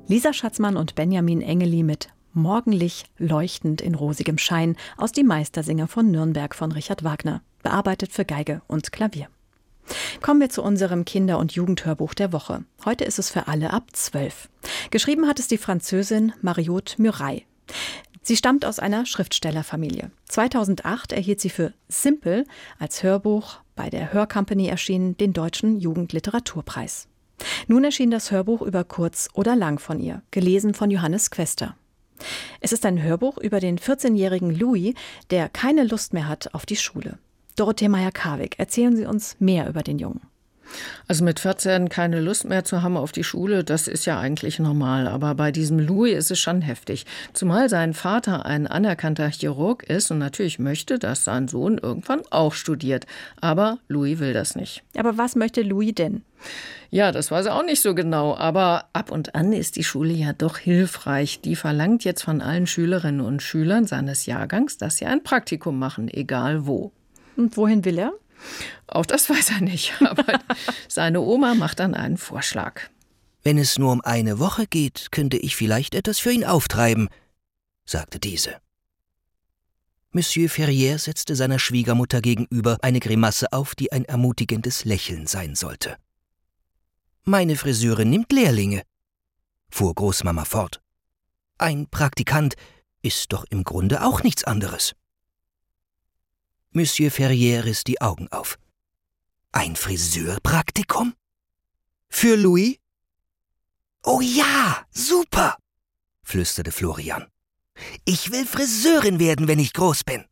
Lisa Schatzmann und Benjamin Engeli mit Morgenlicht leuchtend in rosigem Schein aus Die Meistersinger von Nürnberg von Richard Wagner, bearbeitet für Geige und Klavier. Kommen wir zu unserem Kinder- und Jugendhörbuch der Woche. Heute ist es für alle ab 12. Geschrieben hat es die Französin Mariotte Murail. Sie stammt aus einer Schriftstellerfamilie. 2008 erhielt sie für Simple als Hörbuch bei der Hörcompany erschienen den Deutschen Jugendliteraturpreis. Nun erschien das Hörbuch über kurz oder lang von ihr, gelesen von Johannes Quester. Es ist ein Hörbuch über den 14-jährigen Louis, der keine Lust mehr hat auf die Schule. Dorothee Meyer-Karwig, erzählen Sie uns mehr über den Jungen. Also mit 14 keine Lust mehr zu haben auf die Schule, das ist ja eigentlich normal. Aber bei diesem Louis ist es schon heftig. Zumal sein Vater ein anerkannter Chirurg ist und natürlich möchte, dass sein Sohn irgendwann auch studiert. Aber Louis will das nicht. Aber was möchte Louis denn? Ja, das weiß er auch nicht so genau. Aber ab und an ist die Schule ja doch hilfreich. Die verlangt jetzt von allen Schülerinnen und Schülern seines Jahrgangs, dass sie ein Praktikum machen, egal wo. Und wohin will er? Auch das weiß er nicht, aber seine Oma macht dann einen Vorschlag. Wenn es nur um eine Woche geht, könnte ich vielleicht etwas für ihn auftreiben, sagte diese. Monsieur Ferrier setzte seiner Schwiegermutter gegenüber eine Grimasse auf, die ein ermutigendes Lächeln sein sollte. »Meine Friseurin nimmt Lehrlinge«, fuhr Großmama fort. »Ein Praktikant ist doch im Grunde auch nichts anderes.« Monsieur Ferrier riss die Augen auf. »Ein Friseurpraktikum? Für Louis?« »Oh ja, super«, flüsterte Florian. »Ich will Friseurin werden, wenn ich groß bin.«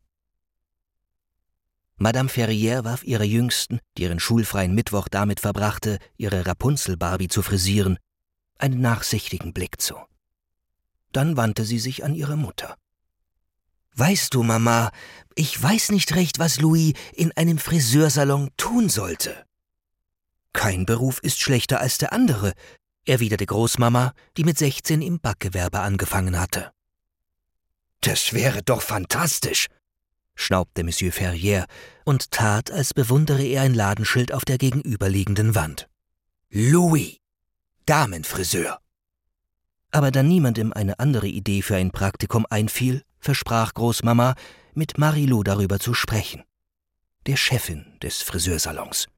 Madame Ferrier warf ihrer Jüngsten, die ihren schulfreien Mittwoch damit verbrachte, ihre Rapunzel-Barbie zu frisieren, einen nachsichtigen Blick zu. Dann wandte sie sich an ihre Mutter. »Weißt du, Mama, ich weiß nicht recht, was Louis in einem Friseursalon tun sollte.« »Kein Beruf ist schlechter als der andere«, erwiderte Großmama, die mit 16 im Backgewerbe angefangen hatte. »Das wäre doch fantastisch«, schnaubte Monsieur Ferrier und tat, als bewundere er ein Ladenschild auf der gegenüberliegenden Wand. »Louis, Damenfriseur.« Aber da niemandem eine andere Idee für ein Praktikum einfiel, versprach Großmama, mit Marilou darüber zu sprechen, der Chefin des Friseursalons.